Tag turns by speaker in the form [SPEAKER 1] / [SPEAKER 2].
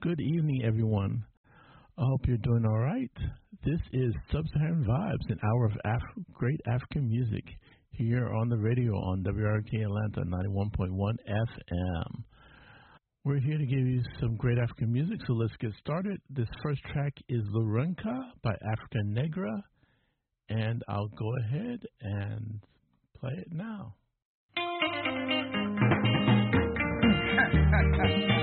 [SPEAKER 1] Good evening, everyone. I hope you're doing all right. This is Sub-Saharan Vibes, an hour of great African music here on the radio on WRK Atlanta 91.1 FM. We're here to give you some great African music, so let's get started. This first track is Lurunka by Africa Negra, and I'll go ahead and play it now.